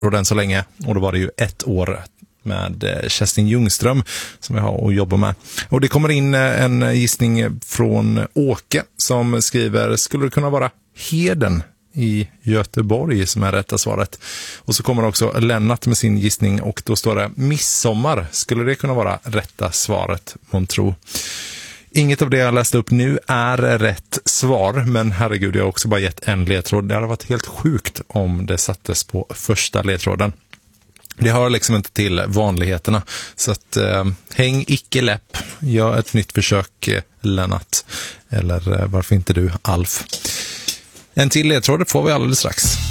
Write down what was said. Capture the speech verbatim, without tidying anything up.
ledtråd än så länge. Och då var det ju ett år med Kerstin Ljungström som jag har att jobba med. Och det kommer in en gissning från Åke som skriver: skulle det kunna vara Heden i Göteborg som är rätta svaret? Och så kommer också Lennart med sin gissning och då står det midsommar. Skulle det kunna vara rätta svaret, man tror? Inget av det jag läste upp nu är rätt svar, men herregud, jag har också bara gett en ledtråd. Det hade varit helt sjukt om det sattes på första ledtråden. Det hör liksom inte till vanligheterna. Så att eh, häng icke läpp. Gör ett nytt försök, eh, Lennart. Eller eh, varför inte du, Alf. En till ledtråd får vi alldeles strax.